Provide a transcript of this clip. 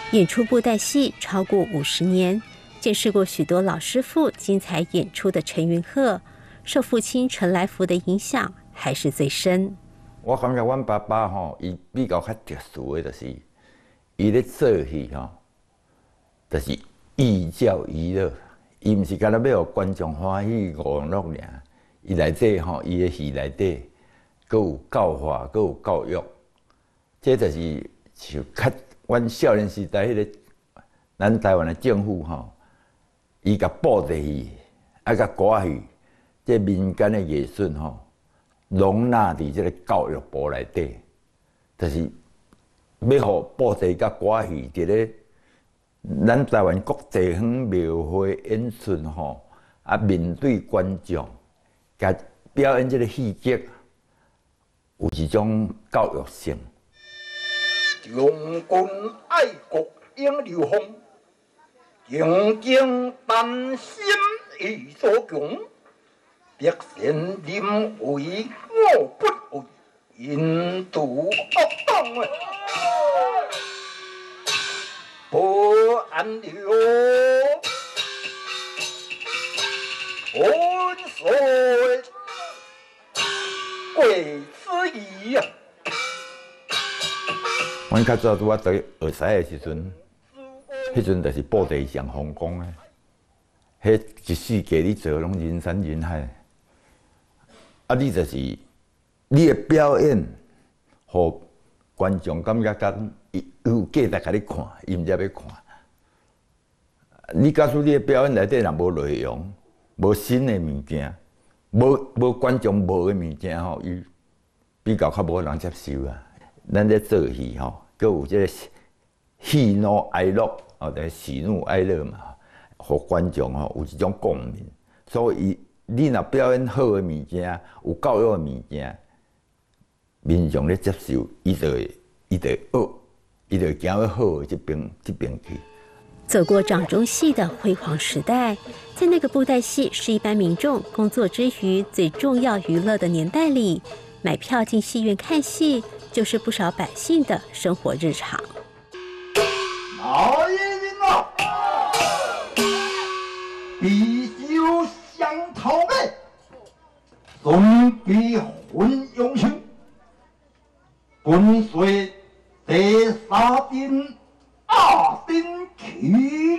演出布袋戏超过50年，见识过许多老师傅精彩演出的陈云鹤，受父亲陈来福的影响还是最深。 我感觉阮爸爸伊比较特殊的，就是伊咧做戏就是寓教于乐，伊毋是干那要互观众欢喜娱乐尔，伊内底伊的戏内底，佮有教化，佮有教育，这就是像阮少年时代迄个咱台湾的政府伊甲布袋戏，甲歌仔戏，这民间的艺术容纳伫这个教育部内底，就是要互布袋甲歌仔戏伫咧咱台湾各地方庙会演出面对观众，甲表演这个戏剧，有一种教育性。 忠君爱国应流风，竞争担心易所强。必先临危我不危，引独恶党啊！不安流，浑水贵之意啊！ 阮较早拄在学师的时阵，迄阵就是布袋戏上风光的，迄一世纪你做拢人山人海。你就是你的表演，互观众感觉讲有价值甲你看，伊毋才要看。你假使你的表演内底若无内容，无新的物件，无观众无的物件伊比较无人接受啊。咱咧做戏佫有这个喜怒哀乐就是喜怒哀乐嘛，互观众有一种共鸣，所以你若表演好的物件，有教育的物件，民众咧接受，伊就会学，伊就行去好的这边去。 走过掌中戏的辉煌时代，在那个布袋戏是一般民众工作之余最重要娱乐的年代里，买票进戏院看戏，就是不少百姓的生活日常。 哪一人啊？必修香桃妹，总比混用情，滚水第三丁二丁起。